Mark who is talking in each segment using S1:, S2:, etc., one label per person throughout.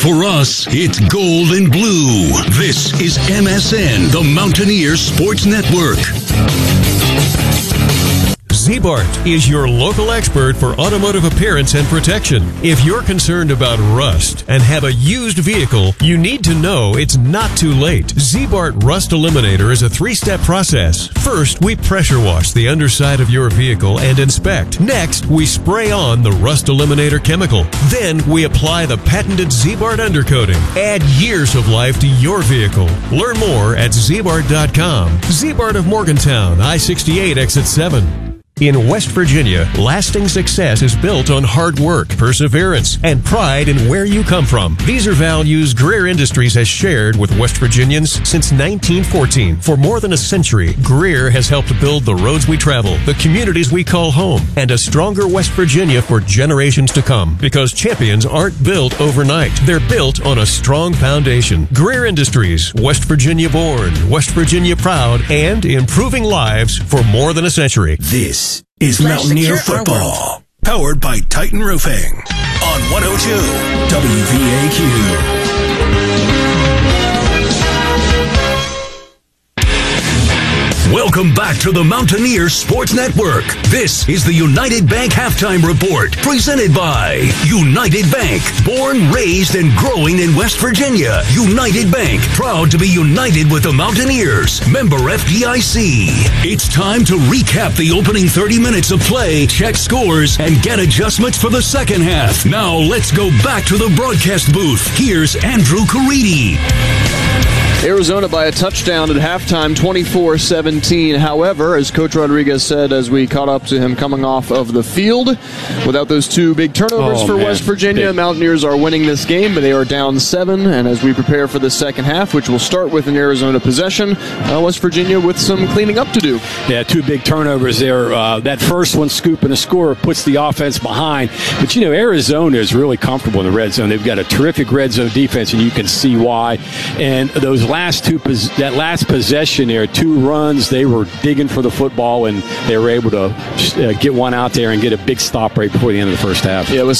S1: For us, it's gold and blue. This is MSN, the Mountaineers Sports Network.
S2: Z-Bart is your local expert for automotive appearance and protection. If you're concerned about rust and have a used vehicle, you need to know it's not too late. Z-Bart Rust Eliminator is a 3-step process. First, we pressure wash the underside of your vehicle and inspect. Next, we spray on the Rust Eliminator chemical. Then, we apply the patented Z-Bart undercoating. Add years of life to your vehicle. Learn more at zbart.com. Z-Bart of Morgantown, I-68 exit 7. In West Virginia, lasting success is built on hard work, perseverance, and pride in where you come from. These are values Greer Industries has shared with West Virginians since 1914. For more than a century, Greer has helped build the roads we travel, the communities we call home, and a stronger West Virginia for generations to come. Because champions aren't built overnight. They're built on a strong foundation. Greer Industries, West Virginia born, West Virginia proud, and improving lives for more than a century.
S1: This is Mountaineer Football, powered by Titan Roofing on 102 WVAQ. Welcome back to the Mountaineer Sports Network. This is the United Bank Halftime Report, presented by United Bank. Born, raised, and growing in West Virginia, United Bank, proud to be united with the Mountaineers. Member FDIC. It's time to recap the opening 30 minutes of play, check scores, and get adjustments for the second half. Now let's go back to the broadcast booth. Here's Andrew Caridi.
S3: Arizona by a touchdown at halftime, 24-17. However, as Coach Rodriguez said as we caught up to him coming off of the field, without those two big turnovers for West Virginia, Mountaineers are winning this game, but they are down 7. And as we prepare for the second half, which will start with an Arizona possession, West Virginia with some cleaning up to do.
S4: Yeah, 2 big turnovers there. That first one, scoop and a score, puts the offense behind. But, you know, Arizona is really comfortable in the red zone. They've got a terrific red zone defense, and you can see why. And those that last possession there, 2 runs, they were digging for the football, and they were able to get one out there and get a big stop right before the end of the first half.
S3: Yeah, it was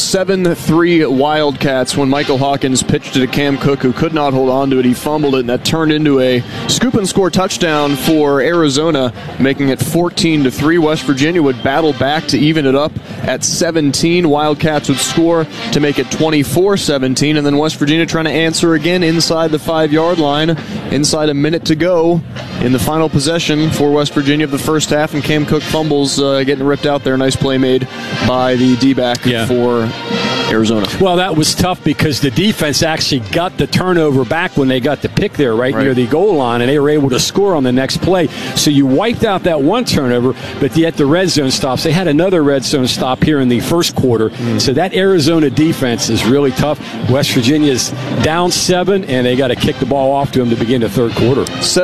S3: 7-3 Wildcats when Michael Hawkins pitched it to Cam Cook, who could not hold on to it. He fumbled it, and that turned into a scoop and score touchdown for Arizona, making it 14-3. West Virginia would battle back to even it up at 17. Wildcats would score to make it 24-17, and then West Virginia trying to answer again inside the 5-yard line. Inside a minute to go in the final possession for West Virginia of the first half, and Cam Cook fumbles, getting ripped out there. Nice play made by the D-back for Arizona.
S4: Well, that was tough because the defense actually got the turnover back when they got the pick there right near the goal line, and they were able to score on the next play. So you wiped out that one turnover, but yet the red zone stops. They had another red zone stop here in the first quarter. So that Arizona defense is really tough. West Virginia's down 7, and they got to kick the ball off to them to begin the third quarter.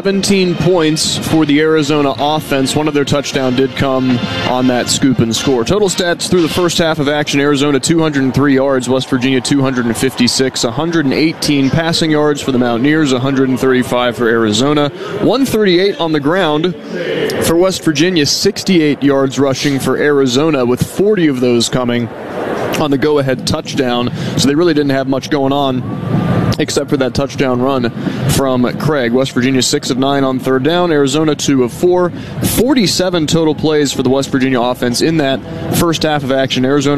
S3: 17 points for the Arizona offense. One of their touchdowns did come on that scoop and score. Total stats through the first half of action: Arizona 203 yards, West Virginia 256, 118 passing yards for the Mountaineers, 135 for Arizona, 138 on the ground for West Virginia, 68 yards rushing for Arizona, with 40 of those coming on the go-ahead touchdown. So they really didn't have much going on except for that touchdown run from Craig. West Virginia 6 of 9 on third down. Arizona 2 of 4. 47 total plays for the West Virginia offense in that first half of action. Arizona